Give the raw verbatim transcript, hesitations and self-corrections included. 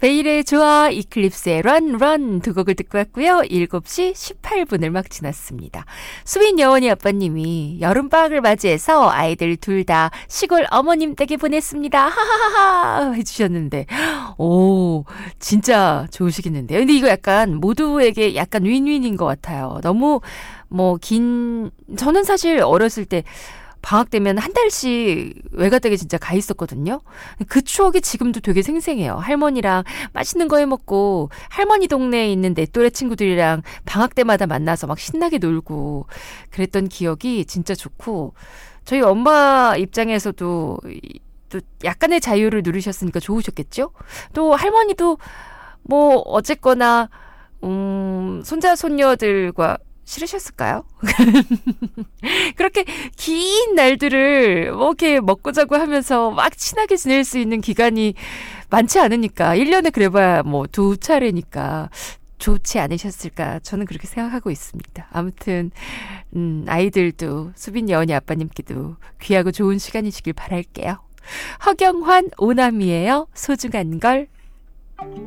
베일의 좋아, 이클립스의 런, 런 두 곡을 듣고 왔고요. 일곱 시 십팔 분을 막 지났습니다. 수빈 여원이 아빠님이 여름방학을 맞이해서 아이들 둘 다 시골 어머님 댁에 보냈습니다. 하하하하 해주셨는데 오 진짜 좋으시겠는데요. 근데 이거 약간 모두에게 약간 윈윈인 것 같아요. 너무 뭐 긴 저는 사실 어렸을 때 방학 되면 한 달씩 외가댁에 진짜 가 있었거든요. 그 추억이 지금도 되게 생생해요. 할머니랑 맛있는 거 해먹고 할머니 동네에 있는 내 또래 친구들이랑 방학 때마다 만나서 막 신나게 놀고 그랬던 기억이 진짜 좋고 저희 엄마 입장에서도 또 약간의 자유를 누리셨으니까 좋으셨겠죠? 또 할머니도 뭐 어쨌거나 음, 손자 손녀들과 싫으셨을까요? 그렇게 긴 날들을 뭐 이렇게 먹고 자고 하면서 막 친하게 지낼 수 있는 기간이 많지 않으니까 일 년에 그래봐야 뭐 두 차례니까 좋지 않으셨을까 저는 그렇게 생각하고 있습니다. 아무튼 음, 아이들도 수빈 여원이 아빠님께도 귀하고 좋은 시간이시길 바랄게요. 허경환 오남이에요. 소중한 걸.